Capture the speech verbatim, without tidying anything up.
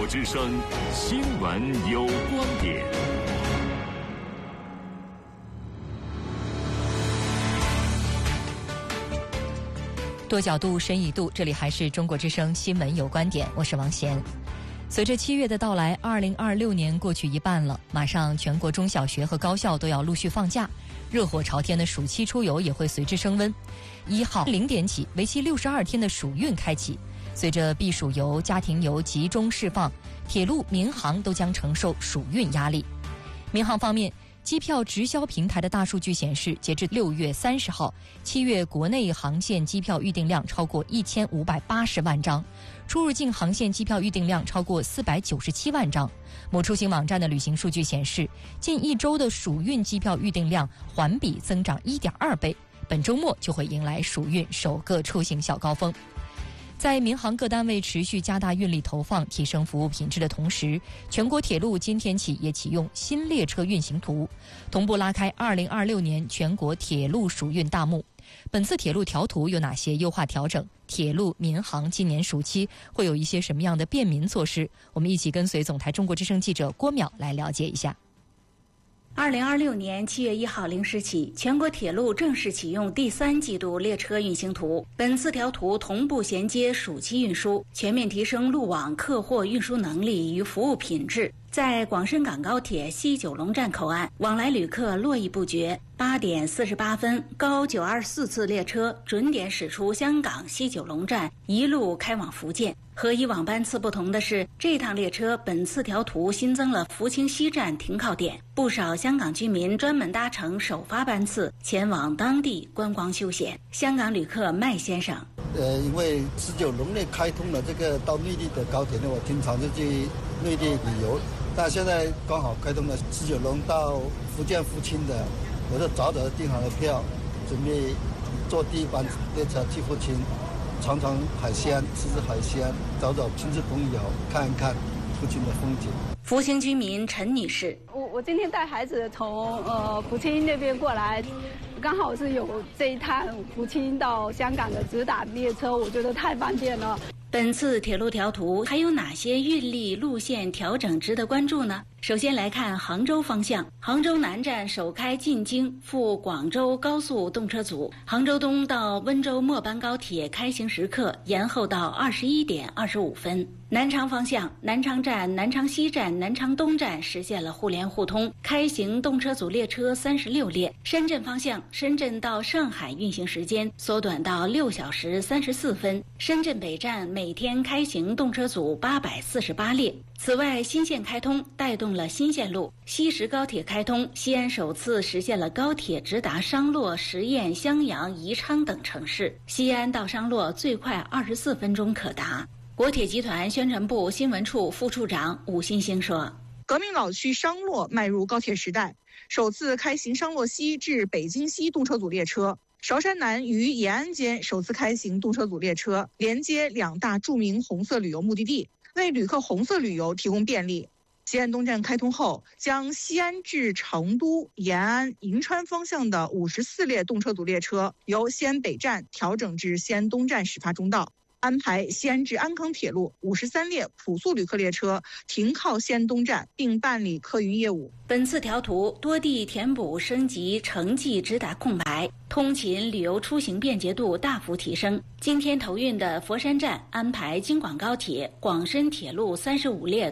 之声新闻有观点。 多角度，深一度，这里还是中国之声新闻有观点，我是王贤。随着七月的到来，二零二六年过去一半了，马上全国中小学和高校都要陆续放假，热火朝天的暑期出游也会随之升温。一号零点起，为期六十二天的暑运开启。随着避暑游、家庭游集中释放，铁路、民航都将承受暑运压力。民航方面，机票直销平台的大数据显示，截至六月三十号，七月国内航线机票预订量超过一千五百八十万张，出入境航线机票预订量超过四百九十七万张。某出行网站的旅行数据显示，近一周的暑运机票预订量环比增长 一点二倍，本周末就会迎来暑运首个出行小高峰。在民航各单位持续加大运力投放、提升服务品质的同时，全国铁路今天起也启用新列车运行图，同步拉开二零二六年全国铁路暑运大幕。本次铁路调图有哪些优化调整？铁路、民航今年暑期会有一些什么样的便民措施？我们一起跟随总台中国之声记者郭淼来了解一下。 二零二六年七月一号零时起，全国铁路正式启用第三季度列车运行图。本次调图同步衔接暑期运输，全面提升路网客货运输能力与服务品质。在广深港高铁西九龙站口岸，往来旅客络绎不绝。八点四十八分，高九二四次列车准点驶出香港西九龙站，一路开往福建。和以往班次不同的是，这趟列车本次调图新增了福清西站停靠点，不少香港居民专门搭乘首发班次前往当地观光休闲。香港旅客麦先生， 呃，因为十九龙内开通了这个到内地的高铁呢，我经常就去内地旅游。但现在刚好开通了十九龙到福建福清的，我就早早订好了票，准备坐第一班列车去福清，尝尝海鲜，吃吃海鲜，找找亲戚朋友，看一看福清的风景。 福清居民陈女士， 我我今天带孩子从呃福清那边过来，刚好是有这一趟福清到香港的直达列车，我觉得太方便了。 本次铁路调图还有哪些运力路线调整值得关注呢？首先来看杭州方向，杭州南站首开进京赴广州高速动车组，杭州东到温州末班高铁开行时刻延后到二十一点二十五分。南昌方向，南昌站、南昌西站、南昌东站实现了互联互通，开行动车组列车三十六列。深圳方向，深圳到上海运行时间缩短到六小时三十四分。深圳北站每天开行动车组八百四十八列。此外，新线开通带动了新线路，西石高铁开通，西安首次实现了高铁直达商洛、十堰、襄阳、宜昌等城市。西安到商洛最快二十四分钟可达。国铁集团宣传部新闻处副处长武新兴说， 革命老区商洛迈入高铁时代，首次开行商洛西至北京西动车组列车，韶山南与延安间首次开行动车组列车，连接两大著名红色旅游目的地，为旅客红色旅游提供便利。西安东站开通后，将西安至成都、延安、银川方向的五十四列动车组列车由西安北站调整至西安东站始发终到，安排西安至安康铁路五十三列普速旅客列车停靠西安东站，并办理客运业务。 本次调图多地填补升级城际直达空白，通勤旅游出行便捷度大幅提升。今天投运的佛山站安排京广高铁、广深铁路三十五列